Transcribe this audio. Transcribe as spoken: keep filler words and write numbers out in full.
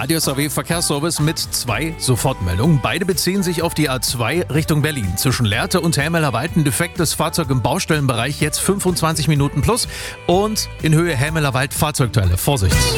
Radio S A W Verkehrsservice mit zwei Sofortmeldungen. Beide beziehen sich auf die A zwei Richtung Berlin. Zwischen Lehrte und Helmeler-Wald ein defektes Fahrzeug im Baustellenbereich, jetzt fünfundzwanzig Minuten plus. Und in Höhe Helmeler-Wald Fahrzeugteile. Vorsicht!